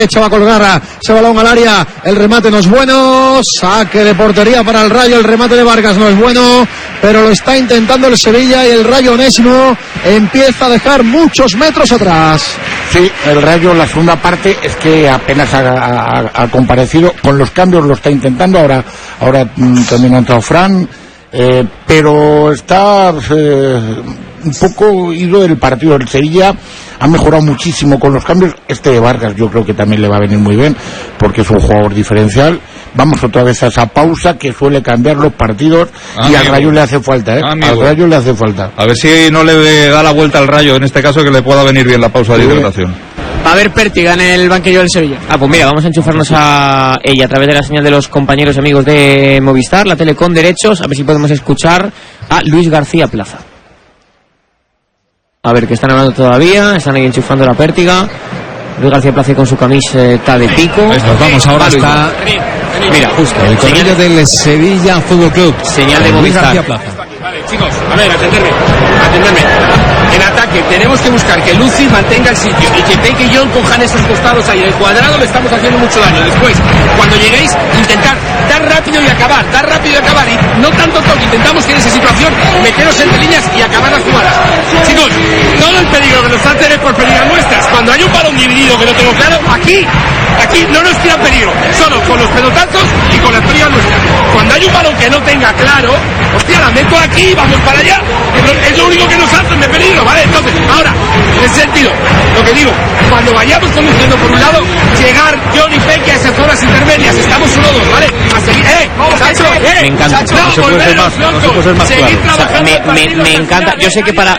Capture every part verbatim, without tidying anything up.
Va a colgar ese balón al área, el remate no es bueno, saque de portería para el Rayo, el remate de Vargas no es bueno, pero lo está intentando el Sevilla y el Rayo Onésimo empieza a dejar muchos metros atrás. Sí, el Rayo en la segunda parte es que apenas ha, ha, ha comparecido, con los cambios lo está intentando, ahora, ahora también ha entrado Fran, eh, pero está eh, un poco ido del partido. El Sevilla ha mejorado muchísimo con los cambios. Este de Vargas yo creo que también le va a venir muy bien porque es un jugador diferencial. Vamos otra vez a esa pausa que suele cambiar los partidos. Amigo. Y al Rayo le hace falta, ¿eh? Amigo. Al Rayo le hace falta. A ver si no le da la vuelta al Rayo en este caso, que le pueda venir bien la pausa de hidratación. Va a haber pértiga en el banquillo del Sevilla. Ah, pues mira, vamos a enchufarnos a ella a través de la señal de los compañeros y amigos de Movistar, la tele con derechos, a ver si podemos escuchar a Luis García Plaza. A ver, que están hablando todavía, están ahí enchufando la pértiga. Luis García Plaza con su camiseta de pico. Pues nos vamos ahora hasta... Mira, justo. El corrillo del Sevilla Fútbol Club. Señal de Movistar. Vale, chicos, a ver, atenderme, atenderme. En ataque tenemos que buscar que Lucy mantenga el sitio y que Peque y John cojan esos costados ahí. En el cuadrado le estamos haciendo mucho daño. Después, cuando lleguéis, intentar dar rápido y acabar, dar rápido y acabar. Y no tanto toque, intentamos que en esa situación meteros entre líneas y acabar las jugadas. Chicos, todo el peligro que nos hace es por peligro nuestras. Cuando hay un balón dividido que no tengo claro, aquí, aquí no nos tira peligro. Solo con los pelotazos y con las pérdidas nuestras. Cuando hay un balón que no tenga claro, hostia, la meto aquí, vamos para allá. Es lo único que nos hace de peligro, ¿vale? Entonces, ahora, en ese sentido, lo que digo, cuando vayamos conduciendo por un lado, llegar John y Peque a esas zonas intermedias, estamos uno o dos, ¿vale? A seguir, ¡eh! Chacho, ¡eh! Me encanta. Chacho, no, se puede ser más, no se puede ser más seguir claro. trabajando. O sea, me, me, me encanta. Yo sé que para...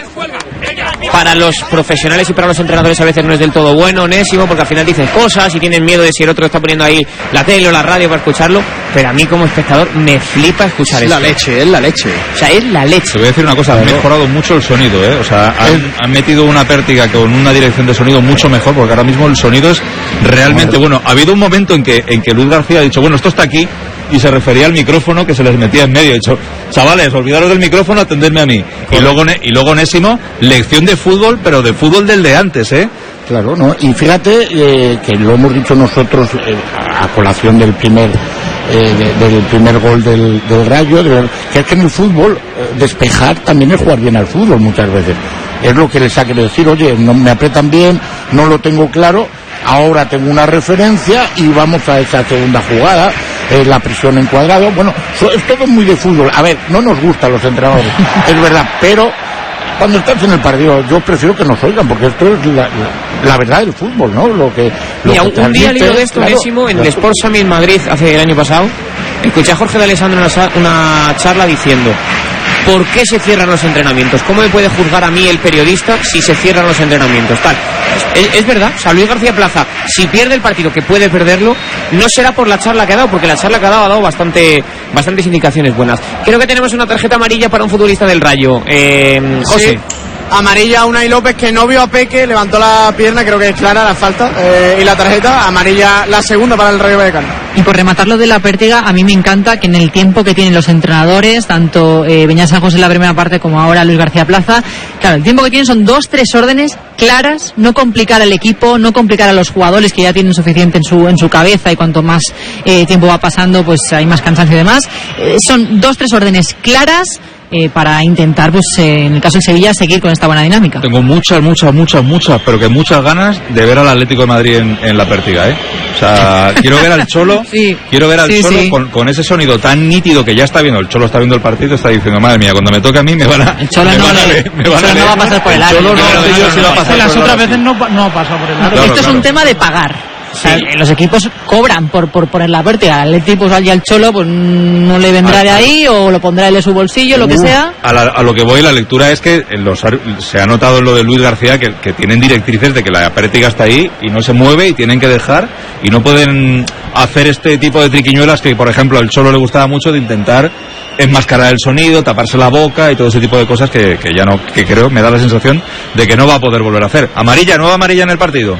Para los profesionales y para los entrenadores a veces no es del todo bueno, Onésimo, porque al final dicen cosas y tienen miedo de si el otro está poniendo ahí la tele o la radio para escucharlo, pero a mí como espectador me flipa escuchar eso. Es la leche, es la leche. O sea, es la leche. Te voy a decir una cosa, han mejorado mucho el sonido, ¿eh? O sea, han, han metido una pértiga con una dirección de sonido mucho mejor, porque ahora mismo el sonido es realmente bueno. Ha habido un momento en que, en que Luis García ha dicho, bueno, esto está aquí, y se refería al micrófono que se les metía en medio. Ha dicho, chavales, olvidaros del micrófono, atenderme a mí. Y luego, y luego Onésimo, lección de fútbol, pero de fútbol del de antes, ¿eh? Claro, ¿no? Y fíjate eh, que lo hemos dicho nosotros eh, a colación del primer eh, de, del primer gol del, del Rayo, de, que es que en el fútbol eh, despejar también es jugar bien al fútbol muchas veces. Es lo que les ha querido decir, oye, no me apretan bien, no lo tengo claro, ahora tengo una referencia y vamos a esa segunda jugada, eh, la prisión en cuadrado. Bueno, so, es todo muy de fútbol. A ver, no nos gustan los entrenadores, es verdad, pero cuando estás en el partido yo prefiero que nos oigan, porque esto es la, la, la verdad del fútbol, ¿no? Lo que, lo Mira, que un día leído de esto, claro, Onésimo, en el Sport Summit Madrid hace el año pasado, escuché a Jorge de Alessandro en una, una charla diciendo: ¿por qué se cierran los entrenamientos? ¿Cómo me puede juzgar a mí el periodista si se cierran los entrenamientos? Tal. Es, es verdad, o sea, Luis García Plaza, si pierde el partido, que puede perderlo, no será por la charla que ha dado, porque la charla que ha dado ha dado bastante, bastantes indicaciones buenas. Creo que tenemos una tarjeta amarilla para un futbolista del Rayo. Eh, José. Sí. Amarilla a Unai López, que no vio a Peque, levantó la pierna, creo que es clara la falta, eh, y la tarjeta amarilla, la segunda para el Rayo Vallecano. Y por rematarlo de la pértiga, a mí me encanta que en el tiempo que tienen los entrenadores, tanto eh, Beñat San José en la primera parte como ahora Luis García Plaza, claro, el tiempo que tienen son dos, tres órdenes claras, no complicar al equipo, no complicar a los jugadores que ya tienen suficiente en su en su cabeza, y cuanto más eh, tiempo va pasando, pues hay más cansancio y demás. Eh, son dos, tres órdenes claras, Eh, para intentar, pues eh, en el caso de Sevilla, seguir con esta buena dinámica. Tengo muchas, muchas, muchas, muchas, pero que muchas ganas de ver al Atlético de Madrid en, en la pértiga, ¿eh? O sea, quiero ver al Cholo, sí, quiero ver al sí, Cholo sí. Con, con ese sonido tan nítido que ya está viendo. El Cholo está viendo el partido, está diciendo, madre mía, cuando me toque a mí me van a... El Cholo, no, a le, ver, me el van Cholo a no va a pasar por el área. El Cholo no, no, no, no, yo no, sí va a no, pasar no, por las otras el veces no, no pasa por el área. Claro, Esto claro. es un tema de pagar. O sea, sí. Los equipos cobran por, por poner la pértiga. Al Atleti, pues al Cholo, pues no le vendrá ah, de ahí, o lo pondrá él de su bolsillo, lo que sea. A, la, a lo que voy, la lectura es que en los, se ha notado en lo de Luis García que, que tienen directrices de que la pértiga está ahí y no se mueve y tienen que dejar, y no pueden hacer este tipo de triquiñuelas que, por ejemplo, al Cholo le gustaba mucho, de intentar enmascarar el sonido, taparse la boca y todo ese tipo de cosas que, que ya no, que creo, me da la sensación de que no va a poder volver a hacer. Amarilla, nueva amarilla en el partido.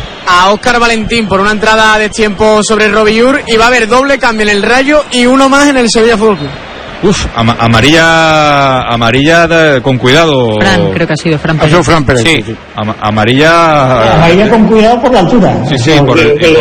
A Óscar Valentín por una entrada de tiempo sobre Robillur, y va a haber doble cambio en el Rayo y uno más en el Sevilla Fútbol Club. Uf, ama, amarilla, amarilla de, con cuidado. Fran, creo que ha sido Fran Pérez. Ha sido Fran Pérez. Sí, sí. Ama, amarilla. Amarilla con cuidado por la altura. Sí, sí, por el,